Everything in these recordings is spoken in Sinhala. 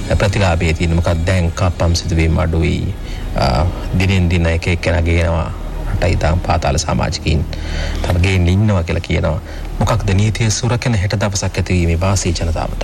ප්‍රතිලාභයේ තියෙන මොකක්ද දැන් කප්පම් සිදුවීම් අඩුයි දිනෙන් දින එක එක්කෙනා ගේනවා රටයි තාම පාතාල සමාජිකයින් තම ගේන්න ඉන්නවා කියලා කියනවා මොකක්ද නීතිය සුරකන හෙට දවසක් ඇතිවීමේ වාසී ජනතාවට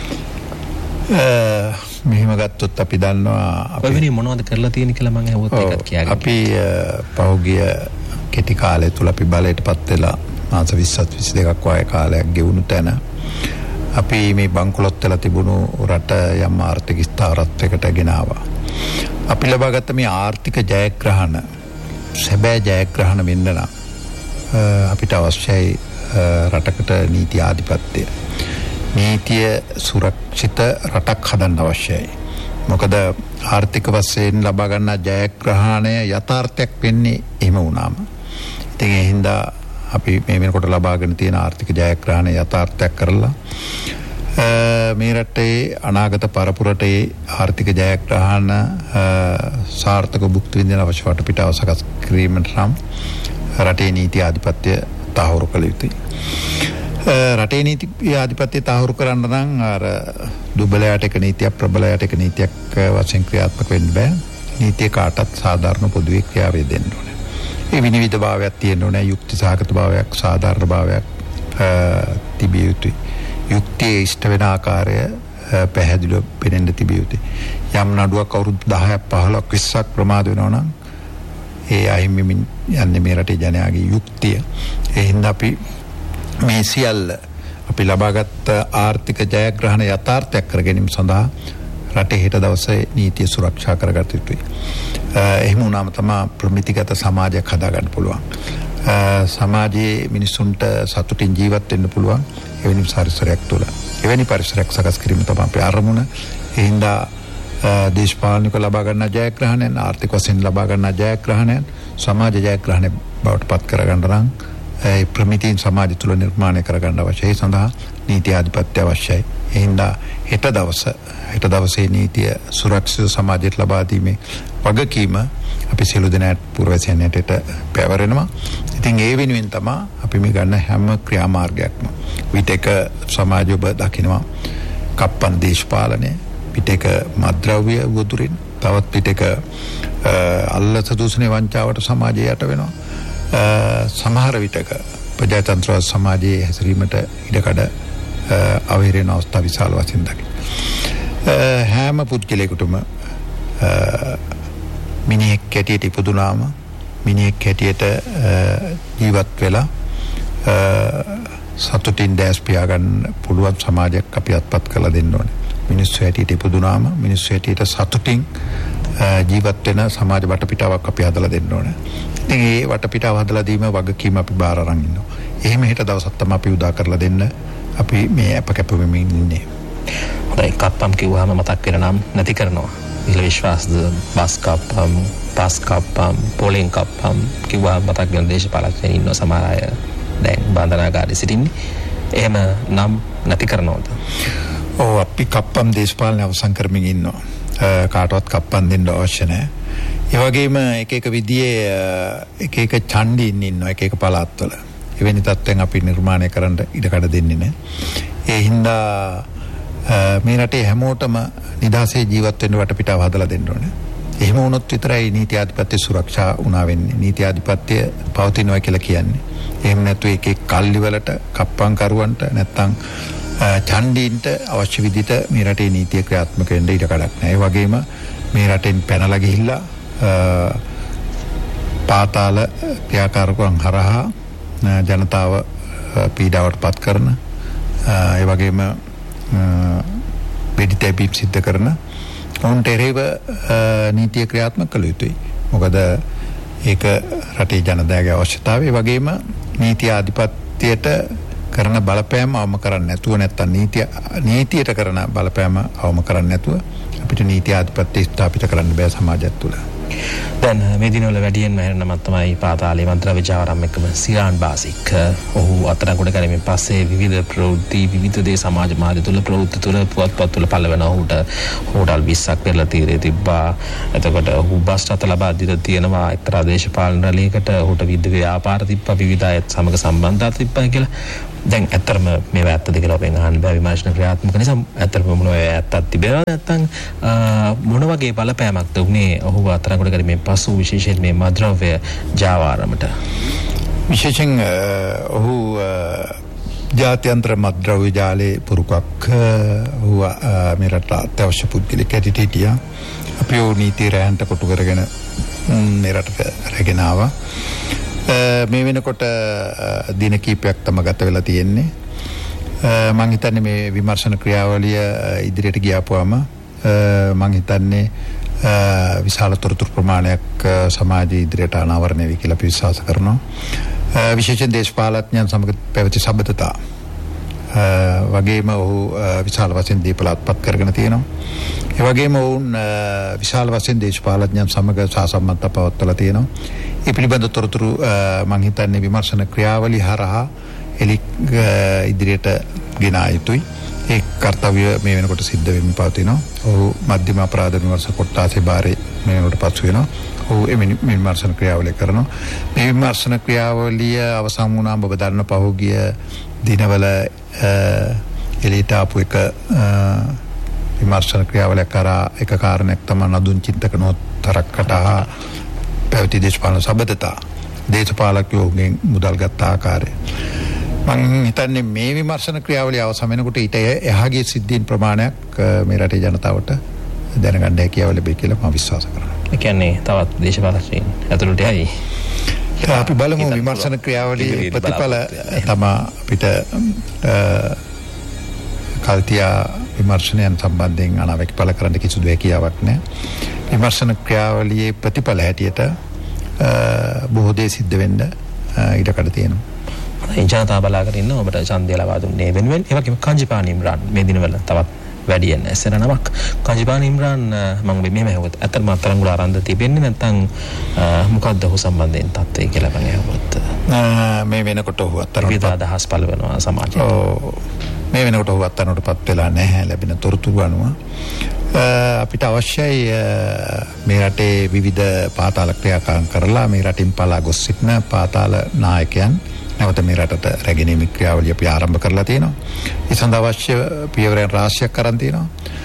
මෙහෙම ගත්තොත් අපි දන්නවා අපි වෙන මොනවද කරලා තියෙන කියලා මම අහුවත් ඒකත් කියාගන්න අපි පහුගිය කෙටි කාලය තුල අපි බලයටපත් වෙලා මාස 20ත් 22ක් වගේ කාලයක් ගෙවුණු තැන අපි මේ බංකොලොත් වෙලා තිබුණු රට යම් ආර්ථික ස්ථාවරත්වයකට ගෙන ආවා. අපි ලබාගත්ත මේ ආර්ථික ජයග්‍රහණ සැබෑ ජයග්‍රහණ වෙන්න නම් අපිට අවශ්‍යයි රටකට නීති ආධිපත්‍යය. නීතිය සුරක්ෂිත රටක් හදන්න අවශ්‍යයි. මොකද ආර්ථික වශයෙන් ලබා ගන්න ජයග්‍රහණය යථාර්ථයක් වෙන්නේ එහෙම වුණාම. ඉතින් ඒ හින්දා අපි මේ වෙනකොට ලබාගෙන තියෙන ආර්ථික ජයග්‍රහණය යථාර්ථයක් කරලා මේ රටේ අනාගත පරපුරටේ ආර්ථික ජයග්‍රහණ සාර්ථක භුක්ති විඳින අවශ්‍ය වටපිටාව සකස් කිරීමට නම් රටේ නීති ආධිපත්‍ය තහවුරු කළ යුතුයි. රටේ නීති ආධිපත්‍ය තහවුරු කරන්න නම් අර දුබලයට එක නීතියක් ප්‍රබලයට එක නීතියක් වශයෙන් ක්‍රියාත්මක වෙන්න බෑ. නීතිය කාටත් සාධාරණ පොදුවේ ක්‍රියාවේ දෙන්න ඕනේ. ඒ විනිවිද භාවයක් තියෙන්න ඕනේ. යුක්ති සහගත භාවයක් සාධාරණ භාවයක් තිබිය යුතුයි. යුක්තියේ ඉෂ්ට වෙන ආකාරය පැහැදිලිව පෙනෙන්න තිබිය යුතුයි. යම් නඩුවක් අවුරුදු 10ක් 15ක් 20ක් ප්‍රමාද වෙනවා නම් ඒ අහිමිමින් යන්නේ මේ රටේ ජනයාගේ යුක්තිය. ඒ හින්දා අපි මේ සියල්ල අපි ලබාගත් ආර්ථික ජයග්‍රහණ යථාර්ථයක් කර ගැනීම සඳහා රටේ හෙට දවසේ නීතිය සුරක්ෂා කරගත යුතුයි. එහෙම වුණාම තමයි ප්‍රමිතිගත සමාජයක් හදාගන්න පුළුවන්. සමාජයේ මිනිසුන්ට සතුටින් ජීවත් වෙන්න පුළුවන් එවැනි පරිසරයක් තුළ. එවැනි පරිසරයක් සකස් කිරීම තමයි අපේ අරමුණ. ඒ හින්දා දේශපාලනික ලබා ගන්න ජයග්‍රහණයන් ආර්ථික වශයෙන් ලබා ගන්න ජයග්‍රහණයන් සමාජ ජයග්‍රහණය බවට පත් කරගන්න නම් ඒ ප්‍රමිතීන් සමාජය තුළ නිර්මාණය කරගන්න අවශ්‍යයි. ඒ සඳහා නීති ආධිපත්‍ය අවශ්‍යයි. ඒ හින්දා හෙට දවසේ නීතිය සුරක්ෂිත සමාජයට ලබා දීමේ වගකීම අපි සියලු දෙනාට පුරවැසියන්ට පැවරෙනවා. ඉතින් ඒ වෙනුවෙන් තමයි අපි මේ ගන්න හැම ක්‍රියාමාර්ගයක්ම විටක සමාජය ඔබ දකිනවා කප්පන් දේශපාලනය පිටක මත්ද්‍රව්‍ය වදුරින් තවත් පිටක අල්ලස දූෂණේ වංචාවට සමාජය යට වෙනවා. සමහර විටක ප්‍රජාතන්ත්‍ර සමාජයේ හැසිරීමට ඉඩකඩ අවහිරෙන අවස්ථා විශාල වශයෙන් දකිනවා. හැම පුද්ගලයෙකුටම මිනිහෙක් හැටියට ඉපදුනාම මිනිහෙක් හැටියට ජීවත් වෙලා සතුටින් දැස් පියාගන්න පුළුවන් සමාජයක් අපි අත්පත් කරලා දෙන්න ඕනේ. මිනිස්සු හැටියට ඉපදුනාම මිනිස්සු හැටියට සතුටින් ජීවත් වෙන සමාජ වටපිටාවක් අපි හදලා දෙන්න ඕනේ. ඉතින් ඒ වටපිටාව හදලා දීම වගකීම අපි බාර අරන් ඉන්නවා. එහෙම හෙට දවසක් තමයි අපි උදා කරලා දෙන්න අපි මේ අප වෙමින් ඉන්නේ. හොඳයි කප්පම් කිව්වහම මතක් වෙන නම් නැති කරනවා. ඉහළ විශ්වාසද බස් කප්පම් පාස් කප්පම් පොලිං කප්පම් කිව්වහම මතක් වෙන දේශපාලකයන් ඉන්නවා සමහර අය දැන් බන්ධනාගාරයේ සිටින්නේ. එහෙම නම් නැති කරනවද? ඔව් අපි කප්පම් දේශපාලන අවසන් කරමින් ඉන්නවා. කාටවත් කප්පම් දෙන්න අවශ්‍ය නැහැ. ඒ වගේම එක විදිහේ එක ඡන්දීන් ඉන්නවා එක පළාත්වල. එවැනි තත්ත්වයන් අපි නිර්මාණය කරන්න ඉඩකඩ දෙන්නේ නැහැ. ඒ හින්දා මේ රටේ හැමෝටම නිදහසේ ජීවත් වෙන්න වටපිටාව හදලා දෙන්න ඕනේ. එහෙම වුණොත් විතරයි නීති ආධිපත්‍ය සුරක්ෂා වුණා වෙන්නේ. නීති ආධිපත්‍ය පවතිනවා කියලා කියන්නේ. එහෙම නැතු එක කල්ලි වලට කප්පම් කරුවන්ට නැත්තම් ඡන්දීන්ට අවශ්‍ය විදිහට මේ රටේ නීතිය ක්‍රියාත්මක වෙන්න ඉඩකඩක් නැහැ. ඒ වගේම මේ රටෙන් පැනලා ගිහිල්ලා පාතාල ක්‍රියාකාරකම් හරහා ජනතාව පීඩාවට පත් කරන ඒ වගේම වෙඩිතැබීම් සිද්ධ කරන ඔවුන්ට එරෙහිව නීතිය ක්‍රියාත්මක කළ යුතුයි. මොකද ඒක රටේ ජනතාවගේ අවශ්‍යතාවය. ඒ වගේම නීති ආධිපත්‍යයට කරන බලපෑම අවම කරන්නේ නැතුව නැත්තම් නීතියට කරන බලපෑම අවම කරන්නේ නැතුව අපිට නීති ආධිපත්‍ය ස්ථාපිත කරන්න බෑ සමාජය තුළ. දැන් මේ දිනවල වැඩියෙන්ම හැරෙන නම තමයි පාතාලේ මන්ත්‍රා විජාරම් එක්කම සිරාන් බාසික්. ඔහු අත්අඩංගුවට ගැනීමෙන් පස්සේ විවිධ ප්‍රවෘත්ති විවිධ දේ සමාජ මාධ්‍ය තුළ ප්‍රවෘත්ති තුළ පුවත්පත් තුළ පළවෙන ඔහුට හෝටල් 20ක් පෙරලා තීරේ තිබ්බා. එතකොට ඔහු බස් රථ ලබා දීලා තියෙනවා එක්තරා දේශපාලන රැළියකට. ඔහුට විවිධ ව්‍යාපාර තිබ්බා විවිධ අයත් සමග සම්බන්ධතා තිබ්බා කියලා. දැන් ඇත්තටම මේවා ඇත්තද කියලා අපෙන් අහන්න බෑ විමර්ශන ක්‍රියාත්මක නිසා ඇත්තටම මොනවා ඇත්තක් තිබෙනවද නැත්නම් මොන වගේ බලපෑමක්ද උනේ ඔහුව අත්අඩංගුවට ගැනීමෙන් පසු විශේෂයෙන් මේ මද්‍රව්‍ය ජාවාරමට විශේෂයෙන් ඔහු ජාත්‍යන්තර මද්‍රව්‍ය ජාලේ පුරුකක් ඔහු මේ රට අත්‍යවශ්‍ය පුද්ගලික ඇටියට හිටියා අපි ඔහු නීති රැහන්ට කොටු කරගෙන මේ රටට රැගෙන ආවා මේ වෙනකොට දින කීපයක් තම ගත වෙලා තියෙන්නේ මම හිතන්නේ මේ විමර්ශන ක්‍රියාවලිය ඉදිරියට ගියාපුවම මම හිතන්නේ විශාල තොරතුරු ප්‍රමාණයක් සමාජයේ ඉදිරියට අනාවරණය වෙයි කියලා අපි විශ්වාස කරනවා විශේෂයෙන් දේශපාලඥයන් සමග පැවති සබඳතා වගේම ඔහු විශාල වශයෙන් දීපල අත්පත් කරගෙන තියෙනවා ඒ වගේම ඔවුන් විශාල වශයෙන් දේශපාලඥයන් සමග සාසම්බන්ධතා පවත්වලා තියෙනවා ඒ පිළිබඳ තොරතුරු මම හිතන්නේ විමර්ශන ක්‍රියාවලිය හරහා ඉදිරියට ගෙන යුතුයි ඒ කාර්යය මේ වෙනකොට සිද්ධ වෙමින් පවතිනවා ඔහු මධ්‍යම අපරාධ විමර්ශන කොට්ටාසේ බාරේ මේ වෙනකොට පසු වෙනවා ඔහු මේ විමර්ශන ක්‍රියාවලිය කරනවා මේ විමර්ශන ක්‍රියාවලිය අවසන් වුණාම ඔබ දන්න පහුගිය දිනවල එළියට ආපු එක විමර්ශන ක්‍රියාවලිය කරා එක කාරණයක් තමයි නදුන් චින්තක නොතරකට පැවති දේශපාලන සබඳතා දේශපාලකයෝගෙන් මුදල් ගත්ත ආකාරය මම හිතන්නේ මේ විමර්ශන ක්‍රියාවලිය අවසන් වෙනකොට ඊට එහාගේ සිද්ධීන් ප්‍රමාණයක් මේ රටේ ජනතාවට දැනගන්න හැකියාව ලැබෙයි කියලා මම විශ්වාස කරනවා. ඒ කියන්නේ තවත් දේශපාලකයන් ඇතුළට යයි. අපි බලමු විමර්ශන ක්‍රියාවලියේ ප්‍රතිඵල තමයි අපිට කල්තියා විමර්ශනයන් සම්බන්ධයෙන් අනාවැකි පළ කරන්න කිසිදු හැකියාවක් නැහැ. විමර්ශන ක්‍රියාවලියේ ප්‍රතිඵල හැටියට බොහෝ දේ සිද්ධ වෙන්න ඉඩකඩ තියෙනවා. ජනතාව බලාගෙන ඉන්න ඔබට ඡන්දය ලබා දුන්නේ වෙනුවෙන් ඒ වගේම කංජිපාන ඉම්රාන් මේ දිනවල තවත් වැඩියෙන් ඇසෙන නමක් කංජිපාන ඉම්රාන් මම මෙහෙම හෙව්වොත් අතරම අතරංගුල ආරම්භ තිබෙන්නේ නැත්නම් මොකක්ද ඔහු සම්බන්ධයෙන් තත්ත්වය කියලා මම හෙව්වොත් මේ වෙනකොට ඔහු අතරම විවිධ අදහස් පළ වෙනවා සමාජයට මේ වෙනකොට ඔහු අතරනටපත් වෙලා නැහැ ලැබෙන තොරතුරු අනුව අපිට අවශ්‍යයි මේ රටේ විවිධ පාතාල ක්‍රියාකාරම් කරලා මේ රටින් පලා ගොස් සිටින පාතාල නායකයන් නැවත මේ රටට රැගෙනීමේ ක්‍රියාවලිය අපි ආරම්භ කරලා තියෙනවා. ඒ සඳහා අවශ්‍ය පියවරයන් රාශියක් කරන් තියෙනවා.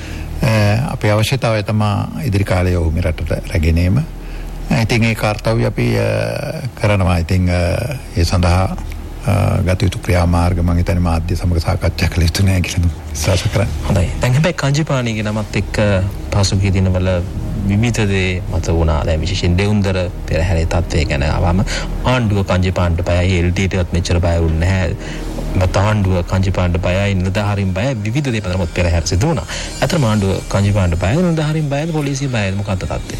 අපේ අවශ්‍යතාවය තමයි ඉදිරි කාලයේ ඔහු මේ රටට රැගෙනීම. ඉතින් ඒ කාර්යය අපි කරනවා. ඉතින් ඒ සඳහා ගත යුතු ක්‍රියාමාර්ග මම හිතන්නේ මාධ්‍ය සමග සාකච්ඡා කළ යුතු නැහැ කියලා විශ්වාස කරන්නේ. හොඳයි. දැන් හැබැයි කංජිපාණීගේ නමත් එක්ක පසුගිය දිනවල විවිධ දේ මත වුණා. දැන් විශේෂයෙන් දෙවුන්දර පෙරහැරේ තත්ත්වය ගැන ආවම ආණ්ඩුව කංජිපාණ්ඩ බයයි LTTවත් මෙච්චර බය වුණේ නැහැ. මත ආණ්ඩුව කංජිපාණ්ඩ බයයි නිලධාරීන් බයයි විවිධ දේ මත පෙරහැර සිදු වුණා. අතරම ආණ්ඩුව කංජිපාණ්ඩ බයයි නිලධාරීන් බයයි පොලිසිය බයයි මොකක්ද තත්ත්වය?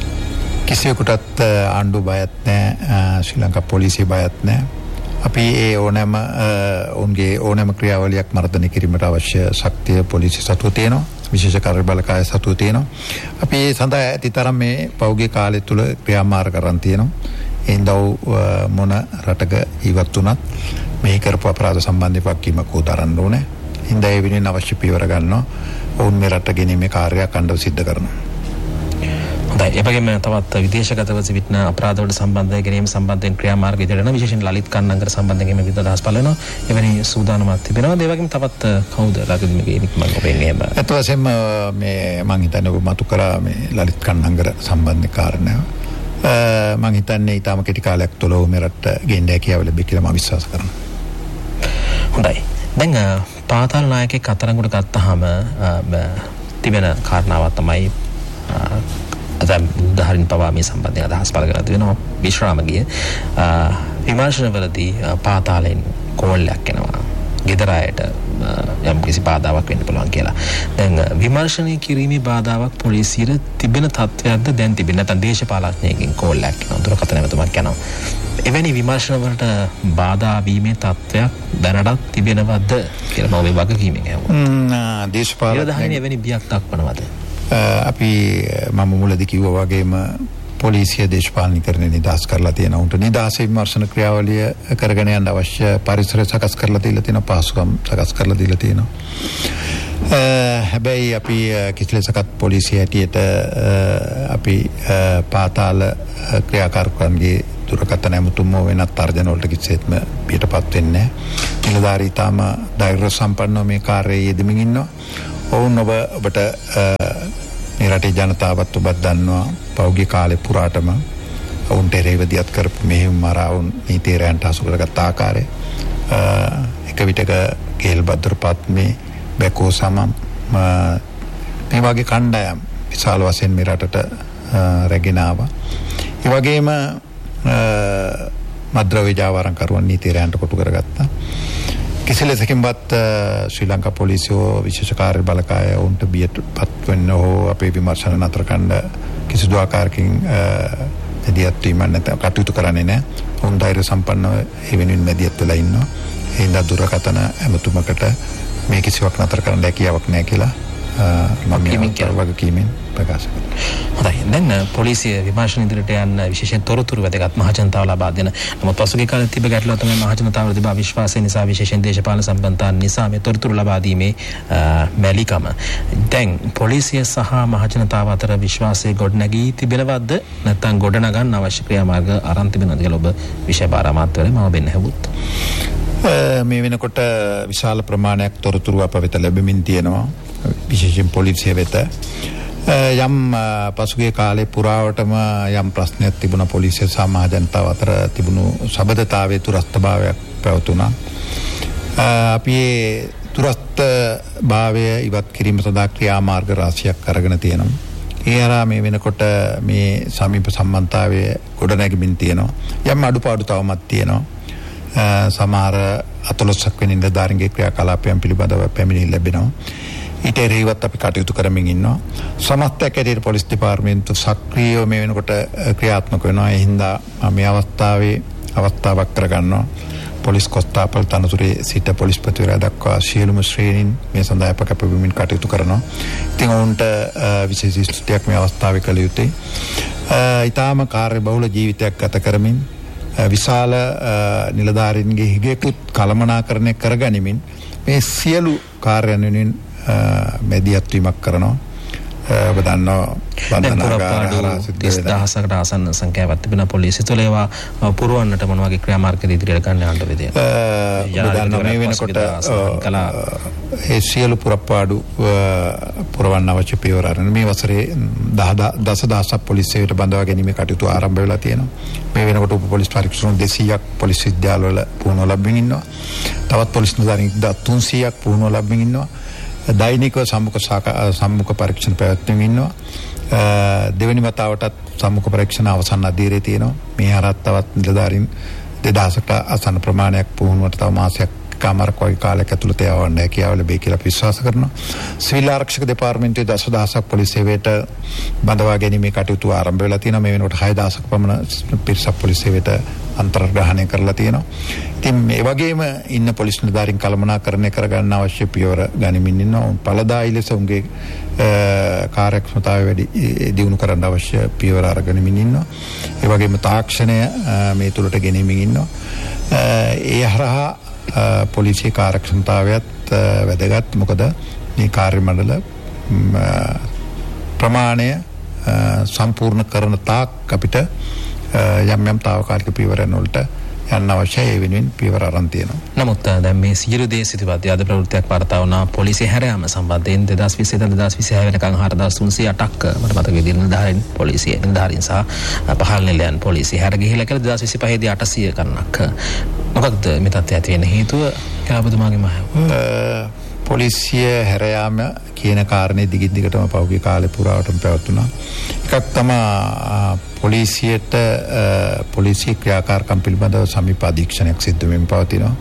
කිසිවෙකුටත් ආණ්ඩුව බයත් නැහැ ශ්‍රී ලංකා පොලිසිය බයත් නැහැ. අපි ඒ ඕනෑම ඔවුන්ගේ ඕනෑම ක්‍රියාවලියක් මර්ධනය කිරීමට අවශ්‍ය ශක්තිය පොලිසිය සතුව තියෙනවා. විශේෂ කාර්ය බලකාය සතුව තියෙනවා. අපි ඒ සඳහා ඇතිතරම් මේ පෞද්ගලික කාලය තුල ක්‍රියාමාර්ග කරන් තියෙනවා. එින්දව මොන රටක ඉවත් වුණත් මේ කරපු අපරාධ සම්බන්ධ වගකීමක් උදාරන්න ඕනේ. හින්දා ඒ වෙනුවෙන් අවශ්‍ය පියවර ගන්නවා. ඔවුන් මේ රට ගෙනීමේ කාර්යයක් අඬව සිද්ධ කරනවා. හොඳයි. ඒ වගේම තවත් විදේශගතව සිටින අපරාධවලට සම්බන්ධ ගැනීම සම්බන්ධයෙන් ක්‍රියාමාර්ග ඉදිරියට විශේෂයෙන් ලලිත් කන්නංගර සම්බන්ධයෙන් විවිධ අදහස් පළ වෙනවා. එවැනි සූදානමක් තිබෙනවා. ඒ වගේම තවත් කවුද ළඟදීමගේ නික්මන් ඔබෙන් එහෙම. අත වශයෙන්ම මේ මම හිතන්නේ ඔබ මතු කරා මේ ලලිත් කන්නංගර සම්බන්ධ කාරණාව. මම හිතන්නේ ඊටම කෙටි කාලයක් තුළ මේ රට ගෙන්න හැකියාව ලැබෙයි කියලා මම විශ්වාස කරනවා. හොඳයි. දැන් පාතාල නායකයෙක් අත්අඩංගුවට ගත්තාම තිබෙන කාරණාවක් තමයි දැන් උදාහරණ පවා මේ සම්බන්ධයෙන් අදහස් පළ කරලා තියෙනවා විශ්‍රාමගිය විමර්ශනවලදී පාතාලෙන් කෝල්ලයක් එනවා ගෙදර අයට යම් කිසි බාධාවක් වෙන්න පුළුවන් කියලා. දැන් විමර්ශනය කිරීමේ බාධාවක් පොලිසියට තිබෙන තත්ත්වයක්ද දැන් තිබෙන නැත්නම් දේශපාලඥයෙක්ගෙන් කෝල්ලයක් එනවා දුරකථන ඇමතුමක් යනවා. එවැනි විමර්ශන වලට බාධා වීමේ තත්ත්වයක් දැනටත් තිබෙනවද කියලා මම වගකීමෙන් අහුවා. දේශපාලඥයෙක් එවැනි බියක් දක්වනවද? අපි මම මුලදී කිව්වා වගේම පොලිසිය දේශපාලනීකරණය නිදහස් කරලා තියෙනවා. උන්ට නිදහස් විමර්ශන ක්‍රියාවලිය කරගෙන යන්න අවශ්‍ය පරිසරය සකස් කරලා දීලා තියෙනවා. පහසුකම් සකස් කරලා දීලා තියෙනවා. හැබැයි අපි කිසිලෙසකත් පොලිසිය හැටියට අපි පාතාල ක්‍රියාකාරකම්ගේ දුරකථන ඇමතුම් වෙනත් තර්ජන වලට කිසිසේත්ම පිටපත් වෙන්නේ නැහැ. නිලධාරී තාම ධෛර්ය සම්පන්නව මේ කාර්යයේ යෙදෙමින් ඉන්නවා. ඔවුන් ඔබට මේ රටේ ජනතාවත් ඔබත් දන්නවා පෞද්ගලික කාලේ පුරාටම ඔවුන්ට රේවදියත් කරපු මෙහෙම මරාවුන් නීතිරයන්ට හසු කරගත් ආකාරය එක විටක කේල් බද්දරපත් මේ බැකෝ සමම් මේ වගේ කණ්ඩායම් විශාල වශයෙන් මේ රටට රැගෙන ආවා. ඒ වගේම මද්‍රව්‍ය ජාවාරම්කරුවන් නීතිරයන්ට කොටු කරගත්තා. කිසි ලෙසකින්වත් ශ්‍රී ලංකා පොලිසිය විශේෂ කාර්ය බලකාය උන්ට බියටපත් වෙන්න හෝ අපේ විමර්ශන නතර කණ්ඩ කිසිදු ආකාරකින් මැදිහත් වීම නැත්නම් කටයුතු කරන්නේ නැහැ. උන් ධෛර්ය සම්පන්නව ඒ වෙනුවෙන් මැදිහත් වෙලා ඉන්නවා. ඒ හින්දා දුරකථන ඇමතුමකට මේ කිසිවක් නතර කරන්න හැකියාවක් නැහැ කියලා වගකීමෙන් ප්‍රකාශ කරනවා. හොඳයි. දැන් පොලිසිය විමර්ශන ඉදිරියට යන විශේෂයෙන් තොරතුරු වැදගත් මහජනතාව ලබා දෙන. නමුත් පසුගිය කාලේ තිබෙ ගැටලුව තමයි මහජනතාව තිබා විශ්වාසය නිසා විශේෂයෙන් දේශපාලන සම්බන්ධතා නිසා මේ තොරතුරු ලබා දීමේ මැලිකම. දැන් පොලිසිය සහ මහජනතාව අතර විශ්වාසය ගොඩනැගී තිබෙනවද නැත්නම් ගොඩනගන්න අවශ්‍ය ක්‍රියාමාර්ග අරන් තිබෙනවද කියලා ඔබ විෂය භාර අමාත්‍යවරයා මම වෙන්න හැවුත්. මේ වෙනකොට විශාල ප්‍රමාණයක් තොරතුරු අප වෙත ලැබෙමින් තියෙනවා. විශේෂයෙන් පොලිසිය වෙත යම් පසුගිය කාලේ පුරාවටම යම් ප්‍රශ්නයක් තිබුණා පොලිසිය සහ මහජනතාව අතර තිබුණු සබඳතාවයේ දුරස්ථභාවයක් පැවතුණා. අපි මේ දුරස්ථභාවය ඉවත් කිරීම සඳහා ක්‍රියාමාර්ග රාශියක් අරගෙන තියෙනවා. ඒ හරහා මේ වෙනකොට මේ සමීප සම්බන්ධතාවයේ ගොඩනැගෙමින් තියෙනවා. යම් අඩුපාඩු තවමත් තියෙනවා. සමහර 14ක් වෙනි නිලධාරීන්ගේ ක්‍රියාකලාපයන් පිළිබඳව පැමිණිලි ලැබෙනවා. ඊට එරෙහිවත් අපි කටයුතු කරමින් ඉන්නවා. සමස්තයක් ඇටියට පොලිස් දෙපාර්තමේන්තුව සක්‍රියව මේ වෙනකොට ක්‍රියාත්මක වෙනවා. ඒ හින්දා මේ අවස්ථාවේ අවස්ථාවක් කරගන්නවා. පොලිස් කොස්තාපල් තනතුරේ සිට පොලිස්පතිවරයා දක්වා සියලුම ශ්‍රේණීන් මේ සඳහා කැපවීමෙන් කටයුතු කරනවා. ඉතින් ඔවුන්ට විශේෂ ස්තුතියක් මේ අවස්ථාවේ කළ යුතුයි. ඊටාම කාර්යබහුල ජීවිතයක් ගත කරමින් විශාල නිලධාරීන්ගේ හිගේකුත් කළමනාකරණය කරගනිමින් මේ සියලු කාර්යයන් වෙනුවෙන් මැදිහත් වීමක් කරනවා. ඔබ දන්නවා බන්ධනාගාර 30000කට ආසන්න සංඛ්‍යාවක් තිබෙන පොලිසිය තුළ ඒවා පුරවන්නට මොන වගේ ක්‍රියාමාර්ග ඉදිරියට ගන්න යන්න වේද? ඔබ දන්නවා මේ වෙනකොට ඒ සියලු පුරපාඩු පුරවන්න අවශ්‍ය පියවර අරගෙන මේ වසරේ දසදහසක් පොලිසියට බඳවා ගැනීමේ කටයුතු ආරම්භ වෙලා තියෙනවා. මේ වෙනකොට උප පොලිස් පරීක්ෂණ 200ක් පොලිස් විද්‍යාලවල පුහුණුව ලැබමින් ඉන්නවා. තවත් පොලිස් නිලධාරීන් 300ක් පුහුණුව ලැබමින් ඉන්නවා. දෛනිකව සම්මුඛ පරීක්ෂණ පැවැත්වෙමින් ඉන්නවා. දෙවෙනි වතාවටත් සම්මුඛ පරීක්ෂණ අවසන් අධීරයේ තියෙනවා. මේ හරහත් තවත් නිලධාරීන් 2000කට ආසන්න ප්‍රමාණයක් පුහුණුවට තව මාසයක් කාමාරක් වගේ කාලයක් ඇතුළත යවන්න හැකියාව ලැබෙයි කියලා විශ්වාස කරනවා. සිවිල් ආරක්ෂක දෙපාර්තමේන්තුවේ 10000ක් පොලිස් සේවයට බඳවා ගැනීමේ කටයුතු ආරම්භ වෙලා තියෙනවා. මේ වෙනකොට 6000ක් පමණ පිරිසක් පොලිස් සේවයට අන්තර්ග්‍රහණය කරලා තියෙනවා. ඉතින් මේ වගේම ඉන්න පොලිස් නිලධාරීන් කළමනාකරණය කරගන්න අවශ්‍ය පියවර ගනිමින් ඉන්නවා. පළදායි ලෙස උන්ගේ කාර්යක්ෂමතාවය වැඩි දියුණු කරන්න අවශ්‍ය පියවර අරගෙන ඉන්නවා. ඒ වගේම තාක්ෂණය මේ තුලට ගෙනෙමින් ඉන්නවා. ඒ හරහා පොලිසිය කාර්යක්ෂමතාවයත් වැදගත්. මොකද මේ කාර්ය මණ්ඩල ප්‍රමාණය සම්පූර්ණ කරන තාක් අපිට යම් තාවකාලික පියවරන් වලට යන්න අවශ්‍යයි. ඒ වෙනුවෙන් පියවර අරන් තියෙනවා. නමුත් දැන් මේ සියලු දේ සිදුවද්දී අද ප්‍රවෘත්තියක් වාර්තා වුණා පොලිසිය හැරයාම සම්බන්ධයෙන් 2020 2026 වෙනකන් 4308ක් මට මතක විදිහට නිලධාරීන් පොලිසිය නිලධාරීන් සහ පහළ නිලයන් පොලිසිය හැර ගිහිලා කියලා 2025 දී 800 ගණනක්. මොකක්ද මේ තත්ත්වය ඇති වෙන්න හේතුව කියලා ඔබතුමාගේ මම පොලිසිය හැරයාම කියන කාරණේ දිගින් දිගටම පහුගිය කාලේ පුරාවටම පැවතුණා. එකක් තමයි පොලිසියට පොලිසිය ක්‍රියාකාරකම් පිළිබඳව සමීප අධීක්ෂණයක් සිද්ධ වෙමින් පවතිනවා.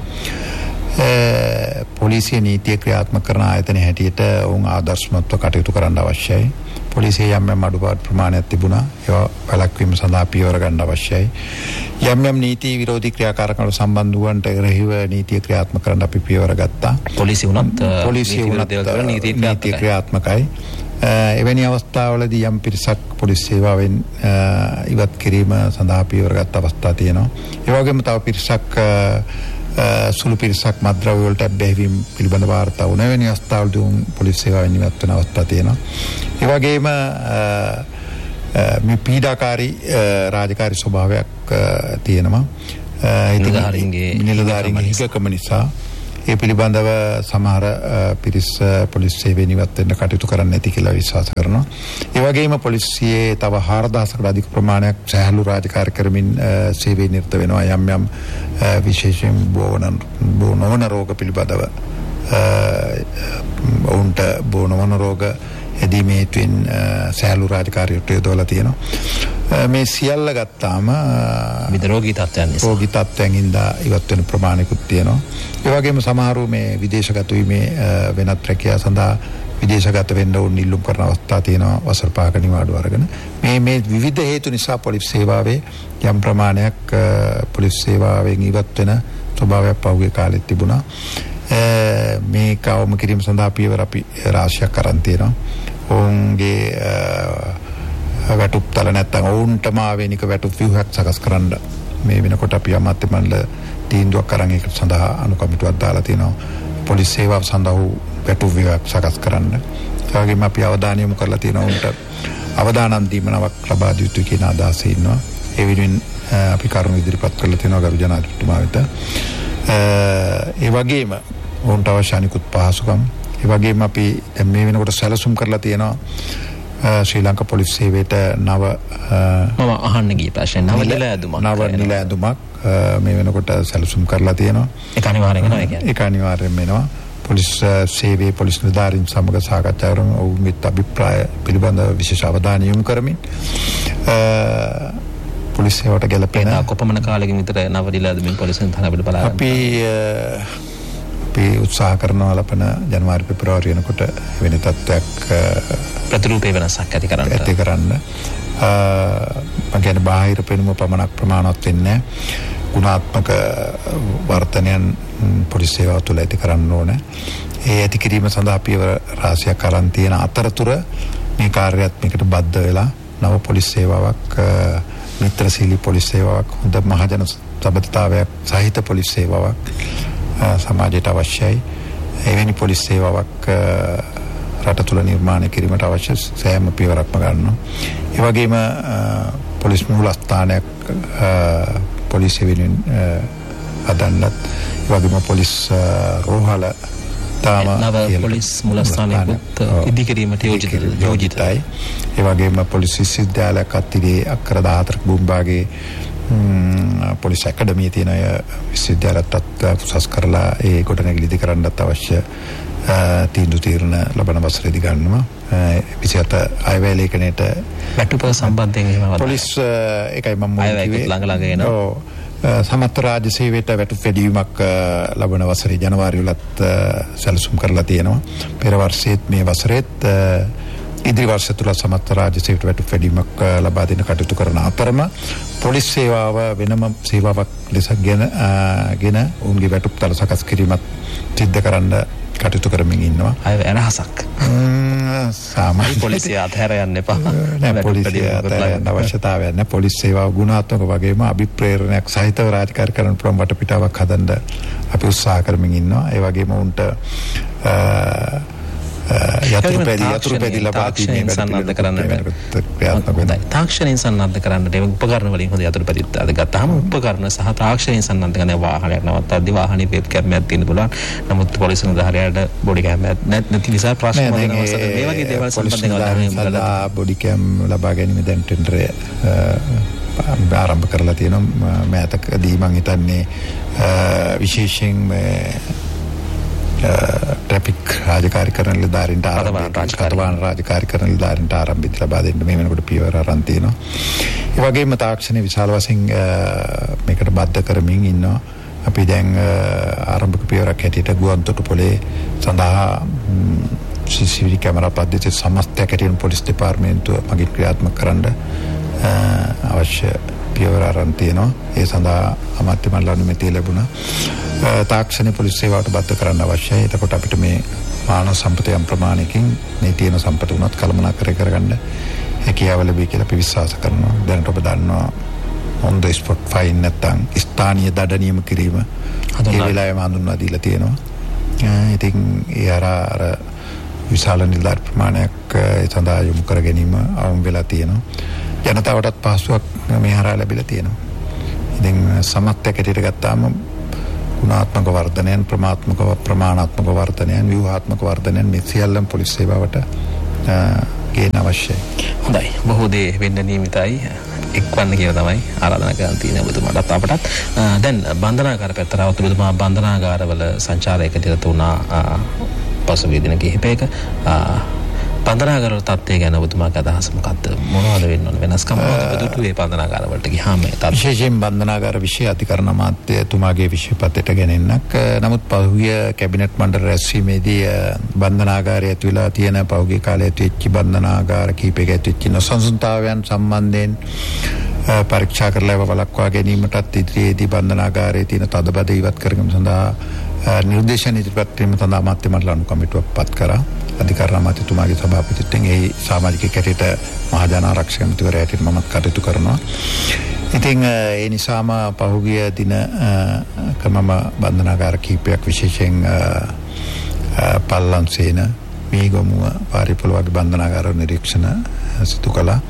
පොලිසිය නීතිය ක්‍රියාත්මක කරන ආයතන හැටියට වුන් ආදර්ශමත්ව කටයුතු කරන්න අවශ්‍යයි. පොලිසිය යම් අඩුපාඩු ප්‍රමාණයක් තිබුණා. ඒවා වැළැක්වීම සඳහා පියවර ගන්න අවශ්‍යයි. යම් නීති විරෝධී ක්‍රියාකාරකම් වල සම්බන්ධ වුවන්ට එරෙහිව නීතිය ක්‍රියාත්මක කරන්න අපි පියවර ගත්තා. පොලිසිය උනත් නීතිය ක්‍රියාත්මකයි. එවැනි අවස්ථාවලදී යම් පිරිසක් පොලිස් සේවාවෙන් ඉවත් කිරීම සඳහා පියවර ගත් අවස්ථා තියෙනවා. ඒ වගේම තව පිරිසක් සුළු පිරිසක් මත්ද්‍රව්‍ය වලට බැහැවීම පිළිබඳ වාර්තා වුණ වෙන අවස්ථාවලදී පොලිස් සේවාවෙන් ඉවත් වෙන අවස්ථා තියෙනවා. ඒ වගේම මේ පීඩාකාරී රාජකාරී ස්වභාවයක් තියෙනවා. නිලධාරීන්ගේ හිගකම නිසා ඒ පිළිබඳව සමහර පිරිස් පොලිස් සේවයෙන් ඉවත් වෙන්න කටයුතු කරන්න නැති කියලා විශ්වාස කරනවා. ඒ වගේම පොලිසියේ තව 4000කට අධික ප්‍රමාණයක් සැහැල්ලු රාජකාරී කරමින් සේවයේ නිරත වෙනවා. යම් විශේෂයෙන් බෝ නොවන රෝග පිළිබඳව ඔවුන්ට බෝ නොවන රෝග එදීම හේතුවෙන් සැහැල්ලු රාජකාරියට යොදවලා තියෙනවා. මේ සියල්ල ගත්තාම විදරෝගී තත්ත්වයන් නිසා රෝගී තත්ත්වයන් ඉඳලා ඉවත් වෙන ප්‍රමාණිකුත් තියෙනවා. ඒ වගේම සමහරව මේ විදේශගත වීමේ වෙනත් රැකියාව සඳහා විදේශගත වෙන්න ඕන ඉල්ලුම් කරන අවස්ථා තියෙනවා. වසර 5ක නිවාඩු අරගෙන මේ විවිධ හේතු නිසා පොලිස් සේවාවේ යම් ප්‍රමාණයක් පොලිස් සේවාවෙන් ඉවත් වෙන ස්වභාවයක් පහුගිය කාලෙත් තිබුණා. මේ කවම කිරීම සඳහා පියවර අපි රාශියක් කරන් තියෙනවා. ඔවුන්ගේ වැටුප්තල නැත්තම් ඔවුන්ටම ආවේනික වැටුප් ව්‍යුහයක් සකස් කරන්න මේ වෙනකොට අපි අමාත්‍ය මණ්ඩල තීන්දුවක් අරන් ඒක සඳහා අනුකම්පිටුවක් දාලා තියෙනවා. පොලිස් සේවාව සඳහා වැටුප් ව්‍යුහයක් සකස් කරන්න. ඒ වගේම අපි අවධානය යොමු කරලා තියෙනවා උන්ට අවදානම් දීමනාවක් ලබා දිය යුතුයි කියන අදහස ඉන්නවා. ඒ වෙනුවෙන් අපි කරුණු ඉදිරිපත් කරලා තියෙනවා ගරු ජනාධිපතිතුමා වෙත. ඒ වගේම ඔවුන්ට අවශ්‍ය අනිකුත් පහසුකම් ඒ වගේම අපි දැන් මේ වෙනකොට සැලසුම් කරලා තියෙනවා ශ්‍රී ලංකා පොලිස් සේවයට නව මම අහන්න ගිය ප්‍රශ්නේ නව නිල ඇඳුමක් මේ වෙනකොට සැලසුම් කරලා තියෙනවා. ඒක අනිවාර්යෙන් වෙනවා. ඒ කියන්නේ ඒක අනිවාර්යෙන් වෙනවා. පොලිස් සේවයේ පොලිස් නිලධාරීන් සමග සාකච්ඡා කරන ඔවුන්ගේ අභිප්‍රාය පිළිබඳව විශේෂ අවධානය යොමු කරමින් පොලිස් සේවයට ගැලපෙන කොපමණ කාලෙකින් විතර නව නිල ඇඳුමින් පොලිස් නිලධාරීන් අපිට බලා අපි උත්සාහ කරනවා ලබන ජනවාරි පෙබරවාරි වෙනකොට වෙන තත්ත්වයක් ප්‍රතිරූපේ වෙනසක් ඇති කරන්න මම කියන්නේ බාහිර පෙනුම පමණක් ප්‍රමාණවත් වෙන්නේ ගුණාත්මක වර්තනයන් පොලිස් සේවාව තුළ ඇති කරන්න ඕනේ. ඒ ඇති කිරීම සඳහා පියවර රාශියක් අරන් තියෙන අතරතුර මේ කාර්යාත්මකයට බද්ධ වෙලා නව පොලිස් සේවාවක් මිත්‍රශීලී පොලිස් සේවාවක් හොඳ මහජන සබඳතාවයක් සහිත පොලිස් සේවාවක් සමාජයට අවශ්‍යයි. එවැනි පොලිස් සේවාවක් රට තුළ නිර්මාණය කිරීමට අවශ්‍ය සෑම පියවරක්ම ගන්නවා. ඒ වගේම පොලිස් මූලස්ථානයක් පොලිසිය වෙනුවෙන් හදන්නත් ඒ වගේම පොලිස් රෝහල නව පොලිස් මූලස්ථානයකුත් ඉදිකිරීමට යෝජිතයි. ඒ වගේම පොලිස් විශ්වවිද්‍යාලයක් අත්තිගේ අක්කර 14ක භූමිභාගයේ පොලිස් ඇකඩමිය තියෙන විශ්වවිද්‍යාලයත් උසස් කරලා ඒ ගොඩනැගිලි ඉදි කරන්නත් අවශ්‍ය තීන්දුව තීරණ ලබන වසරේදී ගන්නවා. 27 අයවැය ලේඛනයට වැටුප සම්බන්ධයෙන් එහෙම පොලිස් ඒකයි මම කිව්වේ ළඟ එනවා. සමස්ත රාජ්‍ය සේවයට වැටුප් වැඩිවීමක් ලබන වසරේ ජනවාරි වලත් සැලසුම් කරලා තියෙනවා. පෙර වර්ෂයේත් මේ වසරේත් ඉදිරි වර්ෂ තුල සමස්ත රාජ්‍ය සේවයට වැටුප් වැඩිවීමක් ලබා දෙන්න කටයුතු කරන අතරම පොලිස් සේවාව වෙනම සේවාවක් ලෙස ගෙන උන්ගේ වැටුප් තල සකස් කිරීමත් සිද්ධ කරන්න කටයුතු කරමින් ඉන්නවා. අය වෙනසක්. සාමාන්‍ය පොලිසිය අතහැර යන්න එපා. නෑ පොලිසිය අතහැර යන්න අවශ්‍යතාවයක් නෑ. පොලිස් සේවාව ගුණාත්මක වගේම අභිප්‍රේරණයක් සහිතව රාජකාරී කරන ප්‍රම් වටපිටාවක් හදන්න අපි උත්සාහ කරමින් ඉන්නවා. ඒ වගේම උන්ට යතුරුපැදි ලබා දීමේ සන්නද්ධ කරන්න තාක්ෂණයෙන් සන්නද්ධ කරන්නට ඒ උපකරණ වලින් හොඳ යතුරුපැදිත් අද ගත්තාම උපකරණ සහ තාක්ෂණයෙන් සන්නද්ධ කරන වාහනයක් නවත්තද්දී වාහනේ වෙබ් කැමරාවක් තියෙන්න පුළුවන්. නමුත් පොලිස් නිලධාරියාට බොඩි කැමරාවක් නැති නිසා ප්‍රශ්න වලින් අවසර මේ වගේ දේවල් සම්බන්ධව ගන්න බොඩි කැම් ලබා ගැනීම දැන් ටෙන්ඩරය ආරම්භ කරලා තියෙනවා. මෑතකදී මම හිතන්නේ විශේෂයෙන් ට්‍රැෆික් රාජකාරී කරන නිලධාරීන්ට රාජකාරී කරන නිලධාරීන්ට ආරම්භ ලබා දෙන්න මේ වෙනකොට පියවර අරන් තියෙනවා. ඒ වගේම තාක්ෂණයේ විශාල වශයෙන් මේකට බද්ධ කරමින් ඉන්නවා. අපි දැන් ආරම්භක පියවරක් හැටියට ගුවන්තොටුපොළේ සඳහා CCTV කැමරා පද්ධතිය සමස්තයක් හැටියට පොලිස් දෙපාර්තමේන්තුව මගින් ක්‍රියාත්මක කරන්න අවශ්‍ය පියවර අරන් තියෙනවා. ඒ සඳහා අමාත්‍ය මණ්ඩල අනුමැතිය ලැබුණා. තාක්ෂණ පොලිස් සේවාවට බද්ධ කරන්න අවශ්‍යයි. එතකොට අපිට මේ මානව සම්පත යම් ප්‍රමාණයකින් මේ තියෙන සම්පත උනත් කළමනාකරණය කරගන්න හැකියාව ලැබෙයි කියලා අපි විශ්වාස කරනවා. දැනට ඔබ දන්නවා on the spot fine නැත්නම් ස්ථානීය දඩ නියම කිරීම ඒ වෙලාවෙම හඳුන්වා දීලා තියෙනවා. ඉතින් ඒ අර විශාල නිලධාරි ප්‍රමාණයක් ඒ සඳහා යොමු කර ගැනීම අවම වෙලා තියෙනවා. ජනතාවටත් පහසුවක් මේ හරහා ලැබිලා තියෙනවා. ඉතින් සමත්යක් හැටියට ගත්තාම ගුණාත්මක වර්ධනයන්, ප්‍රමාණාත්මක වර්ධනයන්, ව්‍යුහාත්මක වර්ධනයන් මේ සියල්ලම පොලිස් සේවාවට ගේන අවශ්‍යයි. හොඳයි. බොහෝ දේ වෙන්න නියමිතයි. එක්වන්න කියලා තමයි ආරාධනා කරන් තියෙන ඔබතුමාටත් අපටත්. දැන් බන්ධනාගාර පැත්තට આવත් ඔබතුමා බන්ධනාගාරවල සංචාරයකට නිරත වුණා පසුගිය දින කිහිපයක. බන්ධනාගාරවල තත්ත්වය ගැන ඔබතුමාගේ අදහස මොකක්ද? මොනවද වෙන්න ඕන වෙනස්කම් මොකද දුටුවේ බන්ධනාගාරවලට ගියාම? විශේෂයෙන් බන්ධනාගාර විෂය අධිකරණ අමාත්‍යතුමාගේ විෂයපතට ගෙනෙන්නක්. නමුත් පහුගිය කැබිනට් මණ්ඩල රැස්වීමේදී බන්ධනාගාරය ඇතුළේ තියෙන පහුගිය කාලයේ ඇතිවෙච්ච බන්ධනාගාර කීපයක ඇතිවෙච්ච නොසන්සුන්තාවයන් සම්බන්ධයෙන් පරීක්ෂා කරලා වළක්වා ගැනීමටත් ඉදිරියේදී බන්ධනාගාරයේ තියෙන තදබද ඉවත් කර ගැනීම සඳහා නිර්දේශන ඉදිරිපත් කිරීම සඳහා අමාත්‍ය මණ්ඩල අනුකම්පිටුවක් පත් කරා. අධිකරණ අමාත්‍යතුමාගේ සභාපතිත්වයෙන් ඒ සමාජික කැටයට මහජන ආරක්ෂක ඇමතිවරයා හැටියට මමත් කටයුතු කරනවා. ඉතින් ඒ නිසාම පහුගිය දිනක මම බන්ධනාගාර කීපයක් විශේෂයෙන් පල්ලන්සේන මීගමුව පාරිපොළ වගේ බන්ධනාගාර නිරීක්ෂණ සිදු කළා.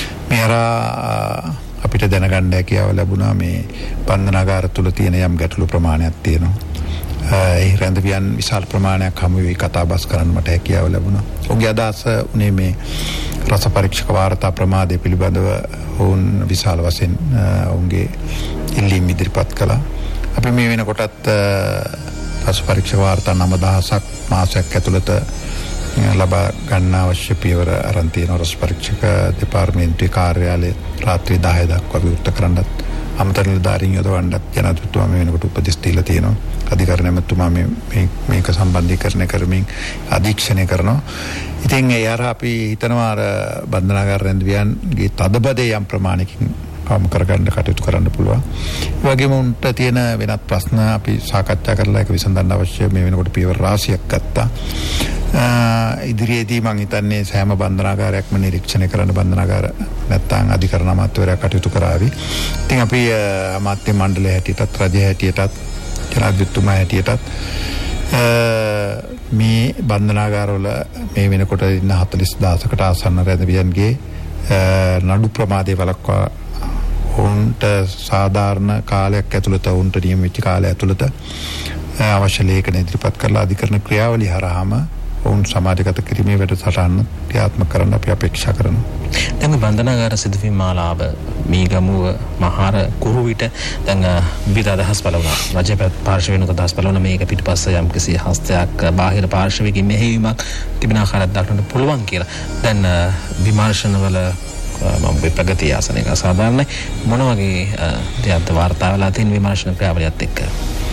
මෙහරා අපිට දැනගන්න හැකියාව ලැබුණා මේ බන්ධනාගාර තුල තියෙන යම් ගැටලු ප්‍රමාණයක් තියෙනවා. ඒ රැඳවියන් විශාල ප්‍රමාණයක් හමු වී කතාබස් කරන්න මට හැකියාව ලැබුණා. ඔහුගේ අදහස උනේ මේ රස පරීක්ෂක වාර්තා ප්‍රමාදය පිළිබඳව ඔවුන් විශාල වශයෙන් ඔවුන්ගේ ඉල්ලීම් ඉදිරිපත් කළා. අපි මේ වෙනකොටත් රස පරීක්ෂක වාර්තා 9000ක් මාසයක් ඇතුළත ලබා ගන්න අවශ්‍ය පියවර අරන් තියෙනවා. රස පරීක්ෂක දෙපාර්තමේන්තුවේ කාර්යාලය රාත්‍රී 10 දක්වා විවෘත කරන්නත් අමතර නිලධාරීන් යොදවන්නත් ජනාධිපතිතුමා මේ වෙනකොට උපදෙස් දීලා තියෙනවා. අධිකරණ ඇමතුමා මේක සම්බන්ධීකරණය කරමින් අධීක්ෂණය කරනවා. ඉතින් ඒ අර අපි හිතනවා අර බන්ධනාගාර රැඳවියන්ගේ තදබදේ යම් ප්‍රමාණයකින් කම් කරගන්න කටයුතු කරන්න පුළුවන්. ඒ වගේම උන්ට තියෙන වෙනත් ප්‍රශ්න අපි සාකච්ඡා කරලා ඒක විසඳන්න අවශ්‍ය මේ වෙනකොට පියවර රාශියක් ගත්තා. ඉදිරියේදී මම හිතන්නේ සෑම බන්ධනාගාරයක්ම නිරීක්ෂණය කරන්න බන්ධනාගාර නැත්නම් අධිකරණ අමාත්‍යවරයා කටයුතු කරાવી. ඉතින් අපි අමාත්‍ය මණ්ඩලය හැටියටත් රජය හැටියටත් ජනාධිපතිතුමා හැටියටත් මේ බන්ධනාගාරවල මේ වෙනකොට ඉන්න 40000කට ආසන්න රැඳවියන්ගේ නඩු ප්‍රමාදය වළක්වා ඔවුන්ට සාධාරණ කාලයක් ඇතුළත ඔවුන්ට නියම වෙච්ච කාලය ඇතුළත අවශ්‍ය ලේඛන ඉදිරිපත් කරලා අධිකරණ ක්‍රියාවලිය හරහාම ඔවුන් සමාජගත කිරීමේ වැඩසටහන ක්‍රියාත්මක කරන්න අපි අපේක්ෂා කරනවා. දැන් බන්ධනාගාර සිදුවීම් මාලාව මීගමුව මහාර කුරුවිට දැන් විවිධ අදහස් පළ වුණා. රජ පාර්ශවයෙන් අදහස් පළ වුණා මේක පිටිපස්ස යම් කිසි හස්තයක් බාහිර පාර්ශවයකින් මෙහෙයීමක් තිබෙන ආකාරයක් දක්වන්න පුළුවන් කියලා. දැන් විමර්ශනවල මම ප්‍රගතිය ආසනයක සාධාරණයි. මොන වගේ දෙයක්ද වාර්තා වෙලා තියෙන විමර්ශන ක්‍රියාවලියත් එක්ක?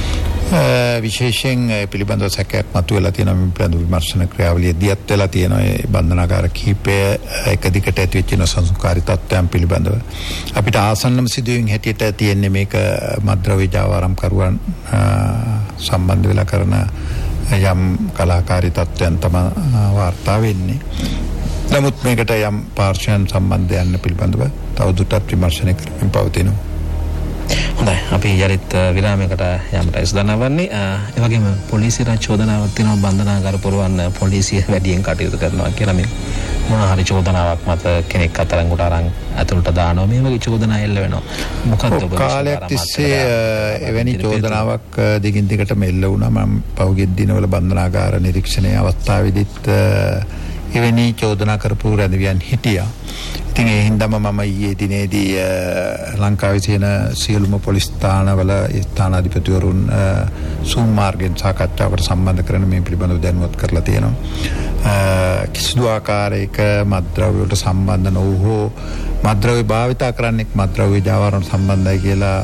විශේෂයෙන් පිළිබඳව සැකයක් මතුවලා තියෙනවා. මේ පිළිබඳව විමර්ශන ක්‍රියාවලිය දියත් වෙලා තියෙනවා. ඒ බන්ධනාගාර කිහිපය එක දිගට ඇතිවෙච්ච නොසන්සුන්කාරී තත්ත්වයන් පිළිබඳව අපිට ආසන්නම සිදුවීම් හැටියට තියෙන්නේ මේක මත්ද්‍රව්‍ය ජාවාරම්කරුවන් සම්බන්ධ වෙලා කරන යම් කලාකාරී තත්ත්වයන් තමයි වාර්තා වෙන්නේ. නමුත් මේකට යම් පාර්ශ්වයන් සම්බන්ධයන් පිළිබඳව තවදුරටත් විමර්ශනය කරමින් පවතිනවා. හොඳයි අපි යලිත් විරාමයකට යන්නට සූදානම් වන්නේ. ඒ වගේම පොලිසිය චෝදනාවක් තියෙනවා බන්ධනාගාර පුරවන්න පොලිසිය වැඩියෙන් කටයුතු කරනවා කියලා. මේ මොන හරි චෝදනාවක් මත කෙනෙක් අතරංගුට අරන් ඇතුළට දානවා මේ වගේ චෝදනා එල්ල වෙනවා. මොකක්ද ඔබ කාලයක් තිස්සේ එවැනි චෝදනාවක් දිගින් දිගටම එල්ල වුණා. මම පහුගිය දිනවල බන්ධනාගාර නිරීක්ෂණයේ අවස්ථාවේදීත් එවැනි චෝදනා කරපු රැඳවියන් හිටියා. ඉතින් ඒ හින්දාම මම ඊයේ දිනේදී ලංකාවේ තියෙන සියලුම පොලිස් ස්ථානවල ස්ථානාධිපතිවරුන් සූම් මාර්ගයෙන් සාකච්ඡාවකට සම්බන්ධ කරන මේ පිළිබඳව දැනුවත් කරලා තියෙනවා. කිසිදු ආකාරයක මත්ද්‍රව්‍ය වලට සම්බන්ධ නොවූ මත්ද්‍රව්‍ය භාවිතා කරන්නෙක් මත්ද්‍රව්‍ය ජාවාරණ සම්බන්ධයි කියලා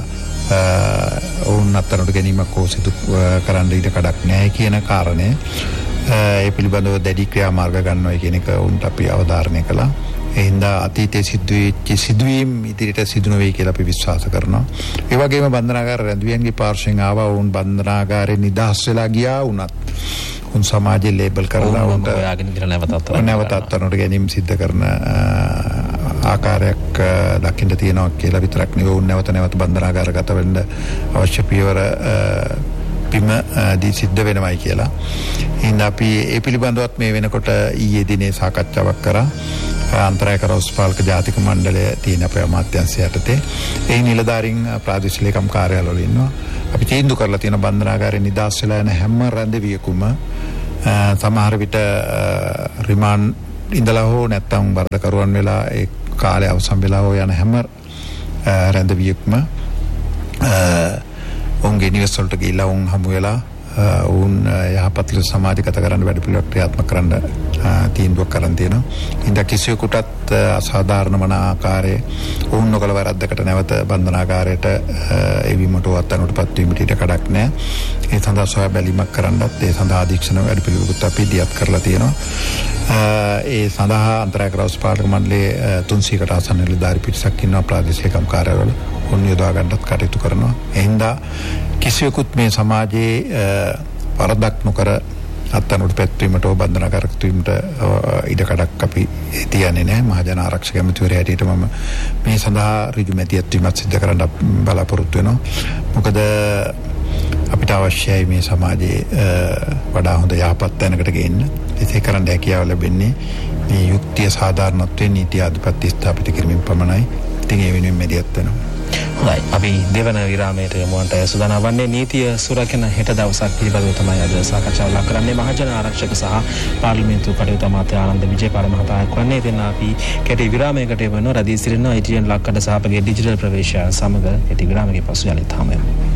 ඔවුන් අත්අඩංගුවට ගැනීමක් හෝ සිදු කරන්න ඉඩ කඩක් නැහැ කියන කාරණය ඒ පිළිබඳව දැඩි ක්‍රියාමාර්ග ගන්නවා කියන එක උන්ට අපි අවධාරණය කළා. ඒ හින්දා අතීතයේ සිදුවෙච්ච සිදුවීම් ඉදිරියට සිදු නොවේ කියලා අපි විශ්වාස කරනවා. ඒ වගේම බන්ධනාගාර රැඳවියන්ගේ පාර්ශ්වයෙන් ආවා වුන් බන්ධනාගාරේ නිදහස් වෙලා ගියා වුණත් උන් සමාජයේ ලේබල් කරලා උන්ට නැවත අත්අඩංගුවට ගැනීම සිද්ධ කරන ආකාරයක් දකින්න තියෙනවා කියලා විතරක් නෙවෙයි උන් නැවත බන්ධනාගාරගත වෙන්න අවශ්‍ය පියවර බිම දී සිද්ධ වෙනවයි කියලා. එහෙනම් අපි ඒ පිළිබඳවත් මේ වෙනකොට ඊයේ දිනේ සාකච්ඡාවක් කරා. අන්තරාය කරවස්පාලක ජාතික මණ්ඩලය තියෙන අපේ අමාත්‍යාංශය යටතේ ඒ නිලධාරීන් ප්‍රාදේශීය ලේකම් කාර්යාලවල ඉන්නවා. අපි තීන්දුව කරලා තියෙන බන්ධනාගාරයේ නිදහස් වෙලා යන හැම රැඳවියෙකුම සමහර විට රිමාන්ඩ් ඉඳලා හෝ නැත්නම් වරදකරුවන් වෙලා ඒ කාලය අවසන් වෙලා හෝ යන හැම රැඳවියෙකුම ඔවුන්ගේ නිවෙස් වලට ගිහිල්ලා ඔවුන් හමු වෙලා ඔවුන් යහපත් ලෙස සමාජගත කරන්න වැඩ පිළිවෙලක් ක්‍රියාත්මක කරන්න තීන්දුවක් කරන් තියෙනවා. ඉතින් කිසියෙකුටත් අසාධාරණ වන ආකාරයේ ඔවුන් නොකළ වැරද්දකට නැවත බන්ධනාගාරයට එවීමට වත්තනටපත් වීමට ඉඩ කඩක් නැහැ. ඒ සඳහා සොයා බැලීමක් කරන්නත් ඒ සඳහා අධීක්ෂණ වැඩ පිළිවෙලකුත් අපි ඉදිරිපත් කරලා තියෙනවා. ඒ සඳහා අන්තරාය කරවස්පාලක මණ්ඩලයේ 300කට ආසන්න නිලධාරී පිරිසක් ඉන්නවා ප්‍රාදේශීය ලේකම් කාර්යාලවල. ඔවුන් යොදා ගන්නත් කටයුතු කරනවා. එහින්දා කිසියෙකුත් මේ සමාජයේ වරදක් නොකර අත්අඩංගුවට පැත්වීමට හෝ බන්ධනාගාරගත වීමට ඉඩකඩක් අපි තියන්නේ නැහැ. මහජන ආරක්ෂක ඇමතිවරයා හැටියට මම මේ සඳහා ඍජු මැදිහත්වීමක් සිදු කරන්න බලාපොරොත්තු වෙනවා. මොකද අපිට අවශ්‍යයි මේ සමාජයේ වඩා හොඳ යහපත් තැනකට ගෙන්න. ඒක කරන්න හැකියාව ලැබෙන්නේ මේ යුක්තිය සාධාරණත්වයේ නීති ආධිපත්‍ය ස්ථාපිත කිරීමෙන් පමණයි. ඉතින් ඒ වෙනුවෙන් මැදිහත් වෙනවා. හොඳයි. අපි දෙවන විරාමයට යමුන්ට සූදානම් වන්නේ නීතිය සුරකින හෙට දවසක් පිළිබඳව තමයි අද සාකච්ඡාව ලක් කරන්නේ. මහජන ආරක්ෂක සහ පාර්ලිමේන්තු කටයුතු අමාත්‍ය ආනන්ද විජේපාල මහතා එක්වන්නේ. ඉතින් අපි කෙටි විරාමයකට යමු. රදී සිටින ITN ලක්කඩ සහපගේ ඩිජිටල් ප්‍රවේශය සමග කෙටි විරාමයක පසු යලිත් හමු.